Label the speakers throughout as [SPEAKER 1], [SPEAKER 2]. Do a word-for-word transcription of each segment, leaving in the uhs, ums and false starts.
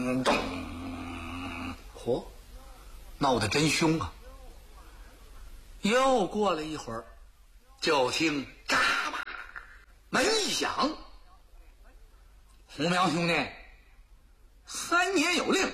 [SPEAKER 1] 咚咚，嚯，闹得真凶啊！又过了一会儿，就听嘎巴门一响，红苗兄弟，三爷有令，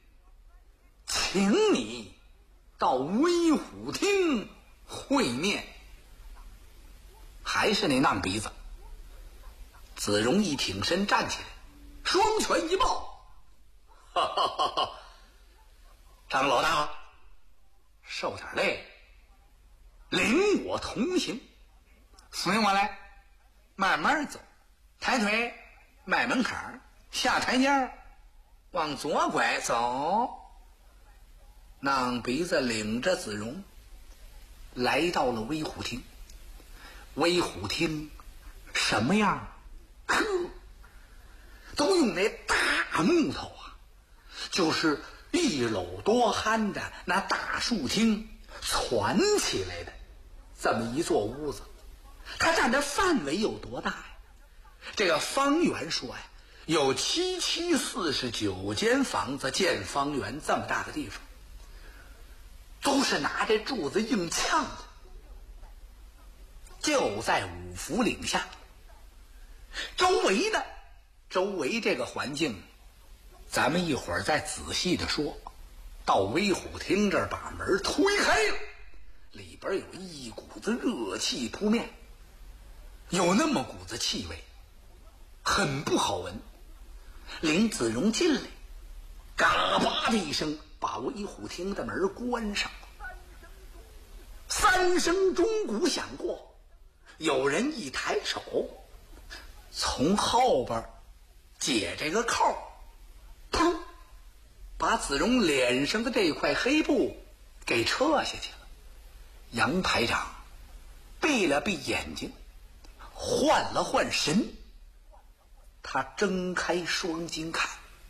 [SPEAKER 1] 请你到威虎厅会面。还是那浪鼻子。子荣一挺身站起来，双拳一抱，哈哈哈哈！张老大，受点累，领我同行，随我来，慢慢走，抬腿迈门槛，下台阶往左拐走。浪鼻子领着子荣来到了威虎厅。威虎厅什么样？呵，都用那大木头啊，就是一搂多憨的那大树厅攒起来的这么一座屋子。它占的范围有多大呀？这个方圆说呀，有七七四十九间房子建方圆这么大的地方，都是拿着柱子硬呛的。就在五福岭下，周围的周围这个环境咱们一会儿再仔细的说。到威虎厅这儿把门推开了，里边有一股子热气扑面，有那么股子气味很不好闻。领子荣进来，嘎巴的一声把威虎厅的门关上，三声钟鼓响过，有人一抬手，从后边解这个扣，噗，把子荣脸上的这块黑布给撤下去了。杨排长闭了闭眼睛，换了换神，他睁开双睛看，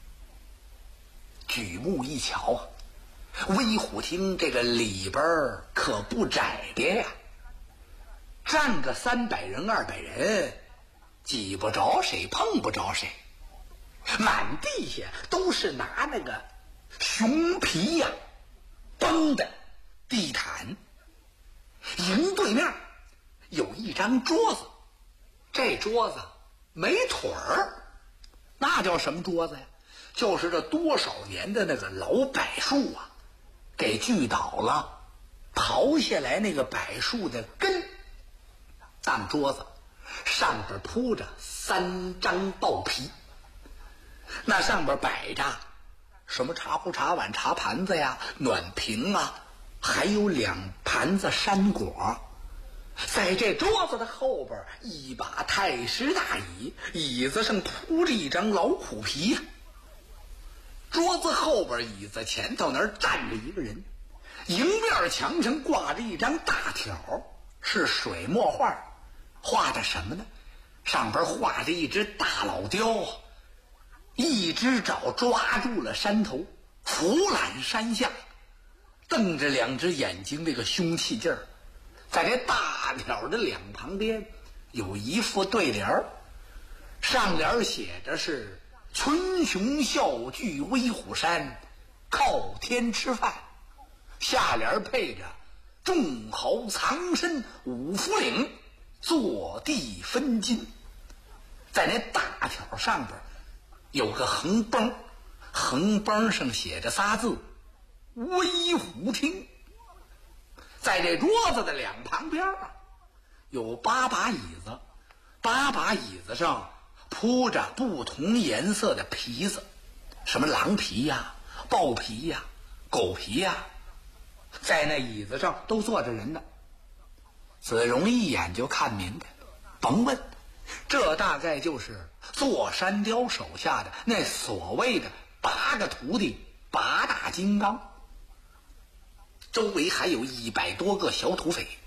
[SPEAKER 1] 举目一瞧啊，威虎厅这个里边可不窄的呀，站个三百人二百人，挤不着谁，碰不着谁，满地下都是拿那个熊皮呀、啊、绷的地毯。营对面有一张桌子，这桌子没腿儿，那叫什么桌子呀？就是这多少年的那个老柏树啊，给锯倒了，刨下来那个柏树的根当桌子，上边铺着三张豹皮，那上边摆着什么茶壶茶碗茶盘子呀、暖瓶啊，还有两盘子山果。在这桌子的后边一把太师大椅，椅子上铺着一张老虎皮呀。桌子后边椅子前头那儿站着一个人，迎面墙上挂着一张大条，是水墨画，画的什么呢？上边画着一只大老雕，一只爪抓住了山头，俯览山下，瞪着两只眼睛，那个凶气劲儿。在这大条的两旁边有一副对联，上联写着是群雄笑聚威虎山，靠天吃饭，下联配着众豪藏身五福岭，坐地分金。在那大条上边有个横崩，横崩上写着仨字威虎厅。在这桌子的两旁边有八把椅子，八把椅子上铺着不同颜色的皮子，什么狼皮呀、豹皮呀、狗皮呀，在那椅子上都坐着人呢。子荣一眼就看明白了，甭问，这大概就是座山雕手下的那所谓的八个徒弟，八大金刚。周围还有一百多个小土匪。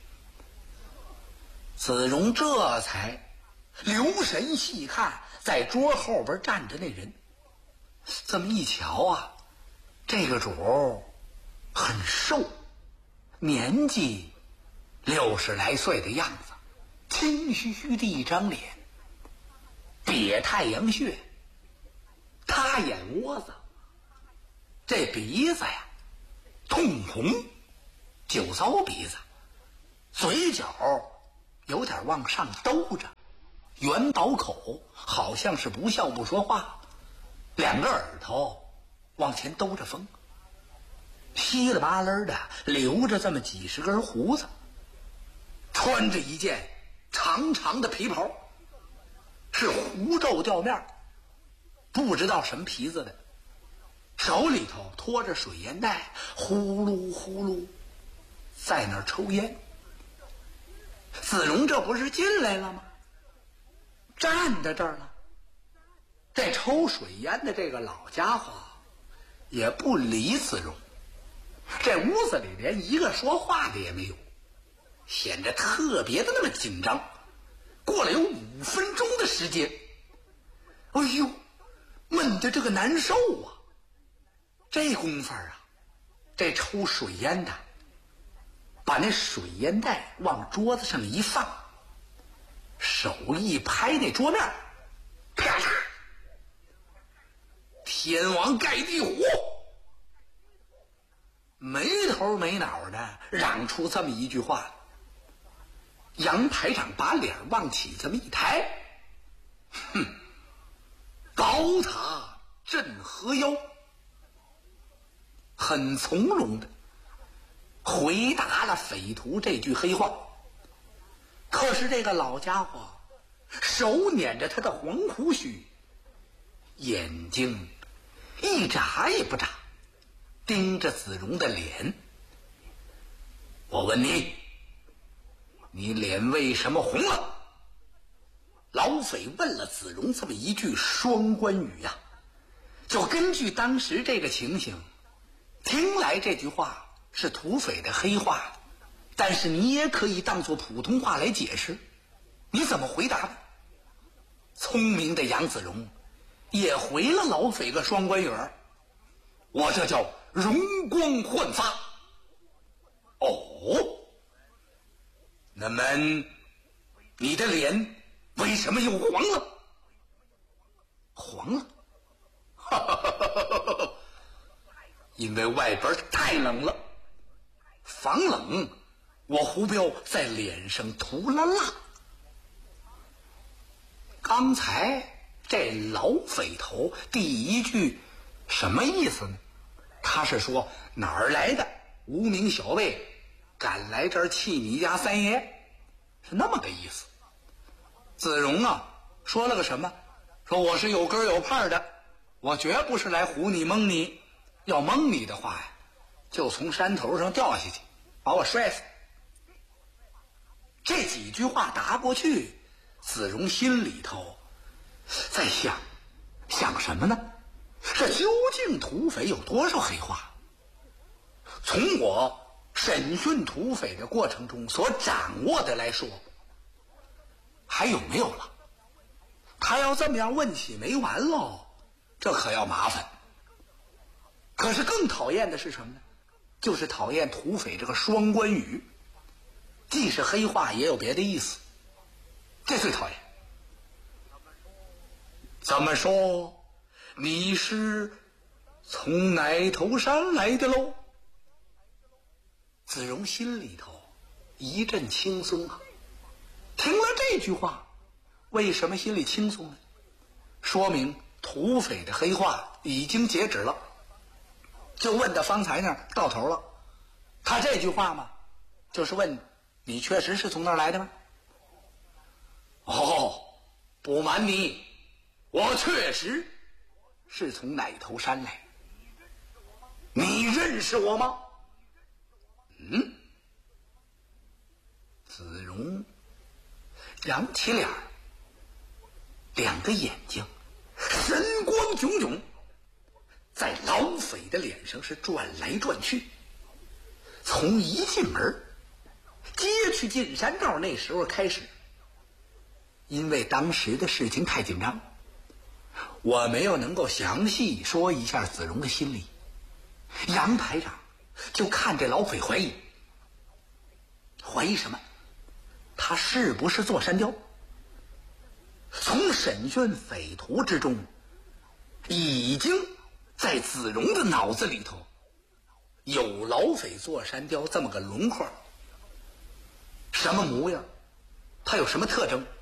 [SPEAKER 1] 子荣这才留神细看，在桌后边站着那人，这么一瞧啊，这个主很瘦，年纪六十来岁的样子，清虚虚的一张脸，瘪太阳穴，塌眼窝子， 这鼻子呀通红，酒糟鼻子，嘴角有点往上兜着，圆薄口，好像是不笑不说话，两个耳朵往前兜着风，稀里巴拉的留着这么几十根胡子，穿着一件长长的皮袍，是狐皱吊面，不知道什么皮子的，手里头拖着水烟袋，呼噜呼噜在那儿抽烟。子荣这不是进来了吗？站在这儿了。这抽水烟的这个老家伙也不理子荣，这屋子里连一个说话的也没有，显得特别的那么紧张。过了有五分钟的时间，哎呦，闷得这个难受啊！这功夫啊，这抽水烟的把那水烟袋往桌子上一放，手一拍那桌面，啪嚓，天王盖地虎，没头没脑的嚷出这么一句话来。杨排长把脸往起这么一抬，哼，高塔镇河妖，很从容的回答了匪徒这句黑话。可是这个老家伙手捻着他的黄胡须，眼睛一眨也不眨，盯着子荣的脸。我问你，你脸为什么红了？老匪问了子荣这么一句双关语呀、啊，就根据当时这个情形，听来这句话是土匪的黑话，但是你也可以当作普通话来解释。你怎么回答的？聪明的杨子荣也回了老匪个双关语儿，我这叫容光焕发。哦，那么你的脸为什么又黄了？黄了，哈哈哈哈哈！因为外边太冷了，防冷，我胡彪在脸上涂了蜡。刚才这老匪头第一句什么意思呢？他是说哪儿来的无名小辈敢来这儿气你家三爷，是那么个意思。子荣啊说了个什么？说我是有根有派的，我绝不是来唬你蒙你，要蒙你的话呀，就从山头上掉下去把我摔死。这几句话答过去，子荣心里头在想，想什么呢？这究竟土匪有多少黑话？从我审讯土匪的过程中所掌握的来说，还有没有了？他要这么样问起没完喽，这可要麻烦。可是更讨厌的是什么呢？就是讨厌土匪这个双关语，既是黑话也有别的意思，这最讨厌。怎么说你是从哪头山来的喽？子荣心里头一阵轻松啊，听了这句话，为什么心里轻松呢？说明土匪的黑话已经截止了，就问到方才那儿到头了。他这句话嘛，就是问你确实是从那儿来的吗？哦，不瞒你，我确实是从哪头山来。你认识我吗？嗯，子荣扬起脸，两个眼睛神光炯炯，在老匪的脸上是转来转去。从一进门接去进山道那时候开始，因为当时的事情太紧张，我没有能够详细说一下子荣的心理。杨排长就看这老匪怀疑，怀疑什么？他是不是座山雕？从审讯匪徒之中已经在子荣的脑子里头有老匪坐山雕这么个轮廓，什么模样，它有什么特征，